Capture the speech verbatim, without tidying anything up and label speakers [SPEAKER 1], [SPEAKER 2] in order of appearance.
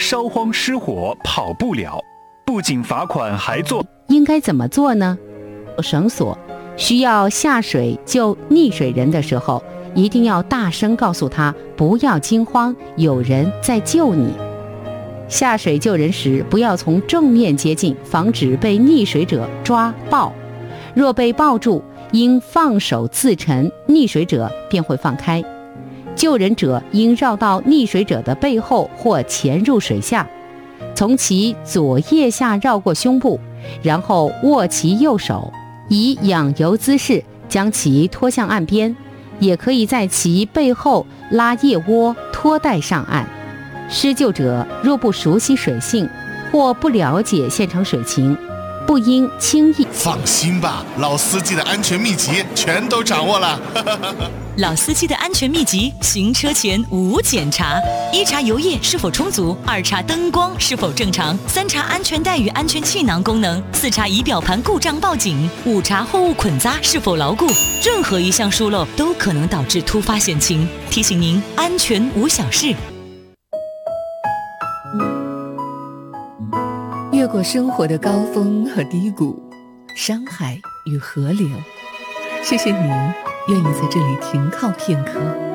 [SPEAKER 1] 烧荒失火跑不了，不仅罚款还做。
[SPEAKER 2] 应该怎么做呢？绳索需要下水救溺水人的时候，一定要大声告诉他不要惊慌，有人在救你。下水救人时，不要从正面接近，防止被溺水者抓抱。若被抱住，应放手自沉，溺水者便会放开。救人者应绕到溺水者的背后或潜入水下，从其左腋下绕过胸部，然后握其右手，以仰游姿势将其拖向岸边，也可以在其背后拉腋窝拖带上岸。施救者若不熟悉水性或不了解现场水情，不应轻易。
[SPEAKER 3] 放心吧，老司机的安全秘籍全都掌握了。
[SPEAKER 4] 老司机的安全秘籍：行车前无检查，一查油液是否充足，二查灯光是否正常，三查安全带与安全气囊功能，四查仪表盘故障报警，五查货物捆扎是否牢固。任何一项疏漏都可能导致突发险情，提醒您安全无小事。
[SPEAKER 5] 越过生活的高峰和低谷，山海与河流，谢谢你愿意在这里停靠片刻。